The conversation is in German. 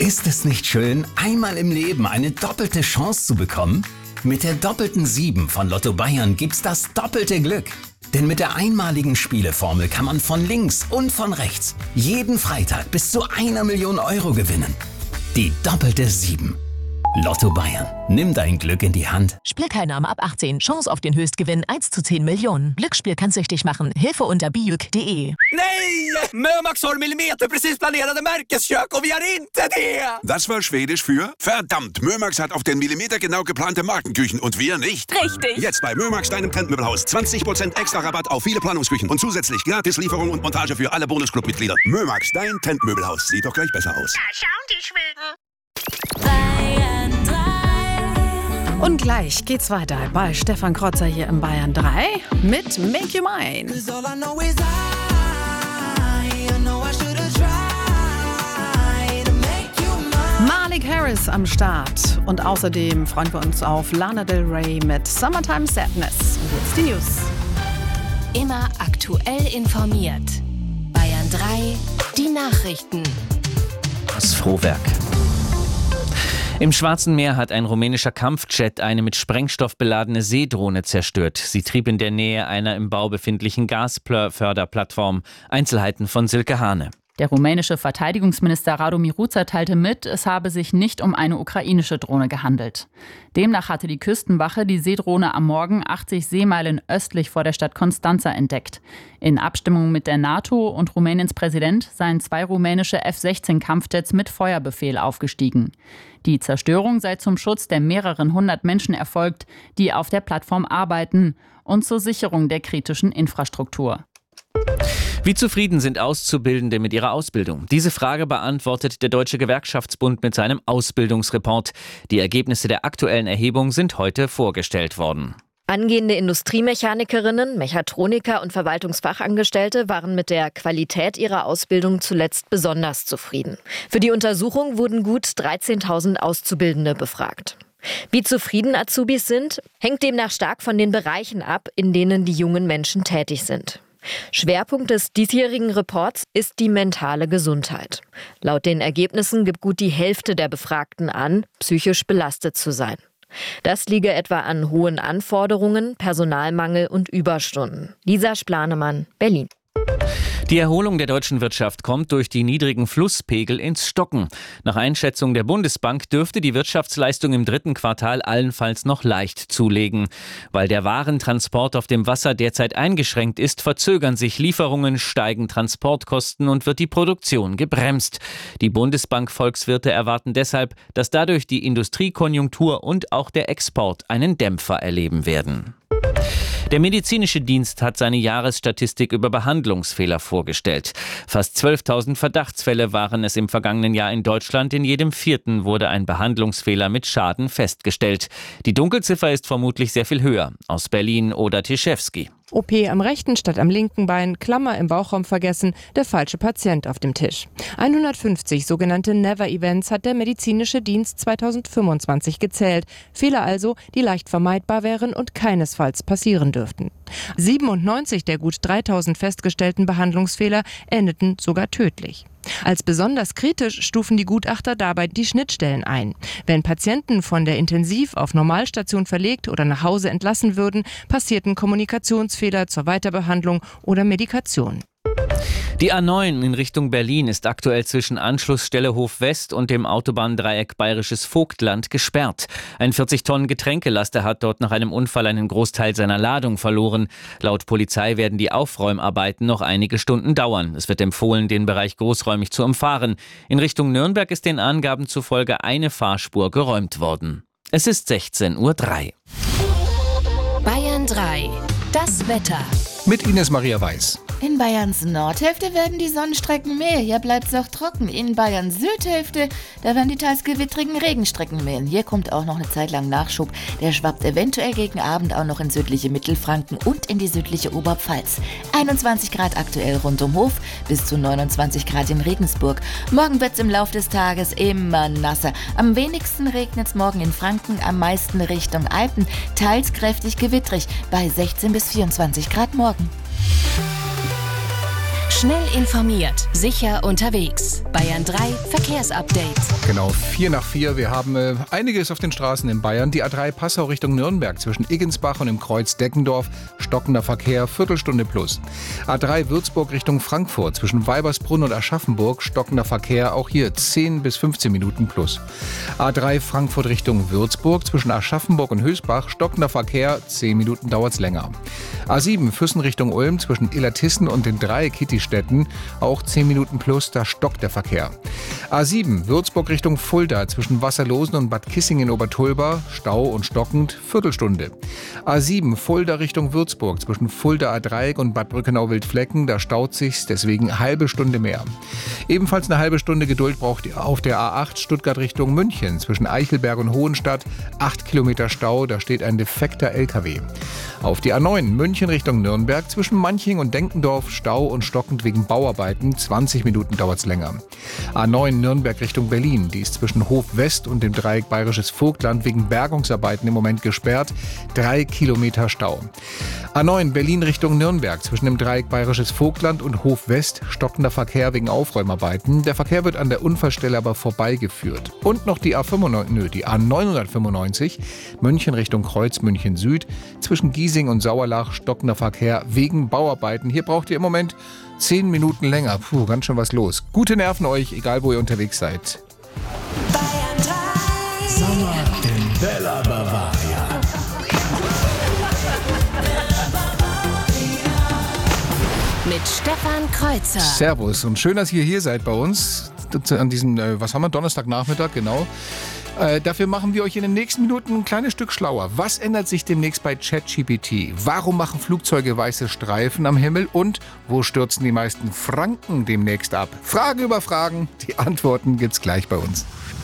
Ist es nicht schön, einmal im Leben eine doppelte Chance zu bekommen? Mit der doppelten 7 von Lotto Bayern gibt's das doppelte Glück. Denn mit der einmaligen Spieleformel kann man von links und von rechts jeden Freitag bis zu 1 Million Euro gewinnen. Die doppelte 7. Lotto Bayern. Nimm dein Glück in die Hand. Spielteilnahme ab 18. Chance auf den Höchstgewinn 1 zu 10 Millionen. Glücksspiel kann süchtig machen. Hilfe unter bijuk.de. Nej! Mömax har millimeterprecis planerade Märkeskök och vi har inte det! Das war Schwedisch für verdammt. Mömax hat auf den Millimeter genau geplante Markenküchen und wir nicht. Richtig. Jetzt bei Mömax, deinem Trendmöbelhaus. 20% extra Rabatt auf viele Planungsküchen und zusätzlich gratis Lieferung und Montage für alle Bonusclub-Mitglieder. Mömax, dein Trendmöbelhaus. Sieht doch gleich besser aus. Da schauen die Schweden. Und gleich geht's weiter bei Stefan Krotzer hier im Bayern 3 mit Make You Mine. Malik Harris am Start. Und außerdem freuen wir uns auf Lana Del Rey mit Summertime Sadness. Und jetzt die News. Immer aktuell informiert. Bayern 3, die Nachrichten. Das Frohwerk. Im Schwarzen Meer hat ein rumänischer Kampfjet eine mit Sprengstoff beladene Seedrohne zerstört. Sie trieb in der Nähe einer im Bau befindlichen Gasförderplattform. Einzelheiten von Silke Hane. Der rumänische Verteidigungsminister Radu Miruța teilte mit, es habe sich nicht um eine ukrainische Drohne gehandelt. Demnach hatte die Küstenwache die Seedrohne am Morgen 80 Seemeilen östlich vor der Stadt Constanța entdeckt. In Abstimmung mit der NATO und Rumäniens Präsident seien 2 rumänische F-16-Kampfjets mit Feuerbefehl aufgestiegen. Die Zerstörung sei zum Schutz der mehreren hundert Menschen erfolgt, die auf der Plattform arbeiten, und zur Sicherung der kritischen Infrastruktur. Wie zufrieden sind Auszubildende mit ihrer Ausbildung? Diese Frage beantwortet der Deutsche Gewerkschaftsbund mit seinem Ausbildungsreport. Die Ergebnisse der aktuellen Erhebung sind heute vorgestellt worden. Angehende Industriemechanikerinnen, Mechatroniker und Verwaltungsfachangestellte waren mit der Qualität ihrer Ausbildung zuletzt besonders zufrieden. Für die Untersuchung wurden gut 13.000 Auszubildende befragt. Wie zufrieden Azubis sind, hängt demnach stark von den Bereichen ab, in denen die jungen Menschen tätig sind. Schwerpunkt des diesjährigen Reports ist die mentale Gesundheit. Laut den Ergebnissen gibt gut die Hälfte der Befragten an, psychisch belastet zu sein. Das liege etwa an hohen Anforderungen, Personalmangel und Überstunden. Lisa Splanemann, Berlin. Die Erholung der deutschen Wirtschaft kommt durch die niedrigen Flusspegel ins Stocken. Nach Einschätzung der Bundesbank dürfte die Wirtschaftsleistung im 3. Quartal allenfalls noch leicht zulegen. Weil der Warentransport auf dem Wasser derzeit eingeschränkt ist, verzögern sich Lieferungen, steigen Transportkosten und wird die Produktion gebremst. Die Bundesbank-Volkswirte erwarten deshalb, dass dadurch die Industriekonjunktur und auch der Export einen Dämpfer erleben werden. Der medizinische Dienst hat seine Jahresstatistik über Behandlungsfehler vorgestellt. Fast 12.000 Verdachtsfälle waren es im vergangenen Jahr in Deutschland. In jedem 4. wurde ein Behandlungsfehler mit Schaden festgestellt. Die Dunkelziffer ist vermutlich sehr viel höher. Aus Berlin Oda Tischewski. OP am rechten statt am linken Bein, Klammer im Bauchraum vergessen, der falsche Patient auf dem Tisch. 150 sogenannte Never-Events hat der medizinische Dienst 2025 gezählt. Fehler also, die leicht vermeidbar wären und keinesfalls passieren dürften. 97 der gut 3000 festgestellten Behandlungsfehler endeten sogar tödlich. Als besonders kritisch stufen die Gutachter dabei die Schnittstellen ein. Wenn Patienten von der Intensiv- auf Normalstation verlegt oder nach Hause entlassen würden, passierten Kommunikationsfehler zur Weiterbehandlung oder Medikation. Die A9 in Richtung Berlin ist aktuell zwischen Anschlussstelle Hof West und dem Autobahndreieck Bayerisches Vogtland gesperrt. Ein 40-Tonnen-Getränkelaster hat dort nach einem Unfall einen Großteil seiner Ladung verloren. Laut Polizei werden die Aufräumarbeiten noch einige Stunden dauern. Es wird empfohlen, den Bereich großräumig zu umfahren. In Richtung Nürnberg ist den Angaben zufolge eine Fahrspur geräumt worden. Es ist 16:03 Uhr. Bayern 3, das Wetter. Mit Ines Maria Weiß. In Bayerns Nordhälfte werden die Sonnenstrecken mehr, hier bleibt es auch trocken. In Bayerns Südhälfte, da werden die teils gewittrigen Regenstrecken mehr. Hier kommt auch noch eine Zeit lang Nachschub. Der schwappt eventuell gegen Abend auch noch in südliche Mittelfranken und in die südliche Oberpfalz. 21 Grad aktuell rund um Hof, bis zu 29 Grad in Regensburg. Morgen wird es im Laufe des Tages immer nasser. Am wenigsten regnet es morgen in Franken, am meisten Richtung Alpen, teils kräftig gewittrig, bei 16 bis 24 Grad morgen. Schnell informiert, sicher unterwegs. Bayern 3 Verkehrsupdate. Genau, 4:04. Wir haben einiges auf den Straßen in Bayern. Die A3 Passau Richtung Nürnberg zwischen Iggensbach und dem Kreuz Deckendorf. Stockender Verkehr, Viertelstunde plus. A3 Würzburg Richtung Frankfurt zwischen Weibersbrunn und Aschaffenburg. Stockender Verkehr, auch hier 10 bis 15 Minuten plus. A3 Frankfurt Richtung Würzburg zwischen Aschaffenburg und Hösbach. Stockender Verkehr, 10 Minuten dauert's länger. A7 Füssen Richtung Ulm zwischen Illertissen und den drei Kittistädten. Auch 10 Minuten plus, da stockt der Verkehr. A7 Würzburg Richtung Fulda zwischen Wasserlosen und Bad Kissingen Obertulba. Stau und stockend, Viertelstunde. A7 Fulda Richtung Würzburg zwischen Fulda A-Dreieck und Bad Brückenau-Wildflecken. Da staut sich's, deswegen halbe Stunde mehr. Ebenfalls eine halbe Stunde Geduld braucht ihr auf der A8 Stuttgart Richtung München zwischen Eichelberg und Hohenstadt. 8 Kilometer Stau, da steht ein defekter LKW. Auf die A9 München Richtung Nürnberg zwischen Manching und Denkendorf. Stau und stockend wegen Bauarbeiten. 20 Minuten dauert's länger. A9 Nürnberg Richtung Berlin. Die ist zwischen Hof West und dem Dreieck Bayerisches Vogtland wegen Bergungsarbeiten im Moment gesperrt. 3 Kilometer Stau. A9 Berlin Richtung Nürnberg zwischen dem Dreieck Bayerisches Vogtland und Hof West. Stockender Verkehr wegen Aufräumarbeiten. Der Verkehr wird an der Unfallstelle aber vorbeigeführt. Und noch die A995 München Richtung Kreuz München Süd zwischen Giesing und Sauerlach. Stockender Verkehr wegen Bauarbeiten. Hier braucht ihr im Moment 10 Minuten länger. Puh, ganz schön was los. Gute Nerven euch, egal wo ihr unterwegs seid. Bayern 3. Sommer in Bella Bavaria. Mit Stefan Kreuzer. Servus und schön, dass ihr hier seid bei uns. An diesem, was haben wir, Donnerstagnachmittag, genau. Dafür machen wir euch in den nächsten Minuten ein kleines Stück schlauer. Was ändert sich demnächst bei ChatGPT? Warum machen Flugzeuge weiße Streifen am Himmel? Und wo stürzen die meisten Franken demnächst ab? Fragen über Fragen. Die Antworten gibt's gleich bei uns.